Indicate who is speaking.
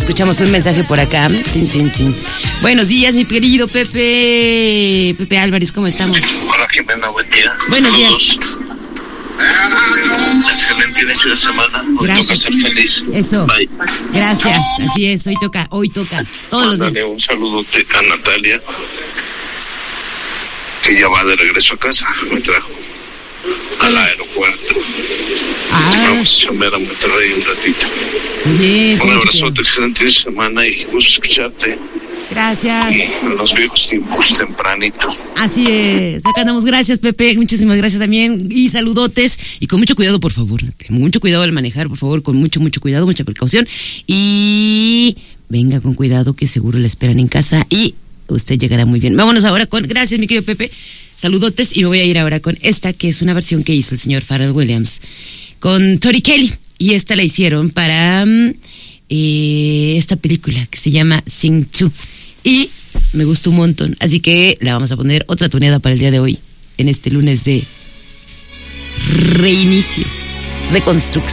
Speaker 1: escuchamos un mensaje por acá. Tin, tin, tin. Buenos días, mi querido Pepe. Pepe Álvarez, ¿cómo estamos?
Speaker 2: Hola, Jimena, buen día.
Speaker 1: Buenos días.
Speaker 2: Excelente inicio de semana. Hoy
Speaker 1: Gracias.
Speaker 2: toca ser feliz.
Speaker 1: Eso.
Speaker 2: Bye.
Speaker 1: Gracias. Así es, hoy toca. Todos los
Speaker 2: Mándale
Speaker 1: días.
Speaker 2: un saludote a Natalia, que ya va de regreso a casa. Me trajo al aeropuerto. Vamos a chambear a Monterrey un ratito.
Speaker 1: Muy bien.
Speaker 2: Un abrazote, excelente inicio de semana y gusto escucharte.
Speaker 1: Gracias.
Speaker 2: En los viejos tiempos, tempranito.
Speaker 1: Así es, acá andamos. Gracias, Pepe, muchísimas gracias también. Y saludotes, y con mucho cuidado, por favor. Mucho cuidado al manejar, por favor, con mucho cuidado, mucha precaución. Y venga con cuidado, que seguro la esperan en casa y usted llegará muy bien. Vámonos ahora con, gracias, mi querido Pepe, saludotes, y me voy a ir ahora con esta, que es una versión que hizo el señor Pharrell Williams con Tori Kelly, y esta la hicieron para esta película que se llama Sing 2. Y me gustó un montón, así que la vamos a poner otra tuneada para el día de hoy, en este lunes de reinicio, reconstrucción.